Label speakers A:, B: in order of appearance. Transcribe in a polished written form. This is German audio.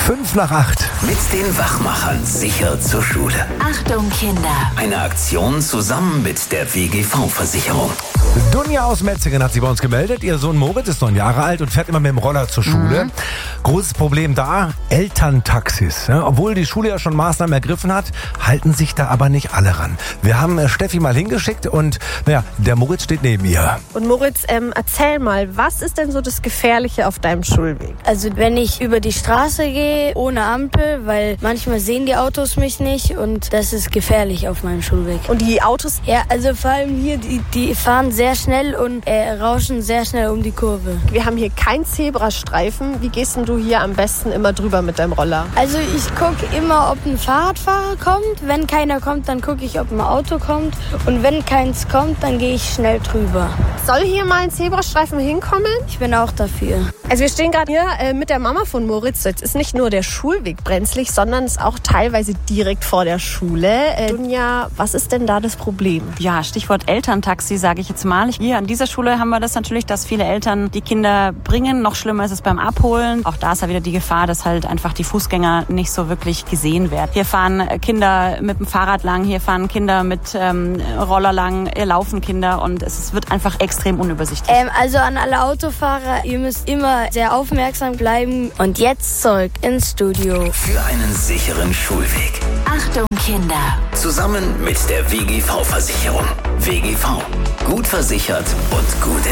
A: 7:55.
B: Mit den Wachmachern sicher zur Schule.
C: Achtung Kinder.
B: Eine Aktion zusammen mit der WGV-Versicherung.
A: Dunja aus Metzingen hat sich bei uns gemeldet. Ihr Sohn Moritz ist 9 Jahre alt und fährt immer mit dem Roller zur Schule. Großes Problem da, Elterntaxis. Ja, obwohl die Schule ja schon Maßnahmen ergriffen hat, halten sich da aber nicht alle ran. Wir haben Steffi mal hingeschickt und der Moritz steht neben ihr.
D: Und Moritz, erzähl mal, was ist denn so das Gefährliche auf deinem Schulweg?
E: Also wenn ich über die Straße gehe, ohne Ampel, weil manchmal sehen die Autos mich nicht und das ist gefährlich auf meinem Schulweg.
D: Und die Autos?
E: Ja, also vor allem hier, die fahren sehr schnell und rauschen sehr schnell um die Kurve.
D: Wir haben hier keinen Zebrastreifen. Wie gehst denn du hier am besten immer drüber mit deinem Roller?
E: Also ich gucke immer, ob ein Fahrradfahrer kommt. Wenn keiner kommt, dann gucke ich, ob ein Auto kommt. Und wenn keins kommt, dann gehe ich schnell drüber.
D: Soll hier mal ein Zebrastreifen hinkommen?
E: Ich bin auch dafür.
D: Also wir stehen gerade hier mit der Mama von Moritz. Jetzt ist nicht nur der Schulweg brenzlig, sondern es ist auch teilweise direkt vor der Schule. Dunja, was ist denn da das Problem?
F: Ja, Stichwort Elterntaxi, sage ich jetzt mal. Hier an dieser Schule haben wir das natürlich, dass viele Eltern die Kinder bringen. Noch schlimmer ist es beim Abholen. Auch da ist ja wieder die Gefahr, dass halt einfach die Fußgänger nicht so wirklich gesehen werden. Hier fahren Kinder mit dem Fahrrad lang, hier fahren Kinder mit Roller lang, hier laufen Kinder und es wird einfach extrem unübersichtlich.
E: Also an alle Autofahrer, ihr müsst immer sehr aufmerksam bleiben. Und jetzt zurück ins Studio.
B: Für einen sicheren Schulweg.
C: Achtung Kinder.
B: Zusammen mit der WGV-Versicherung. WGV. Gut versichert und gut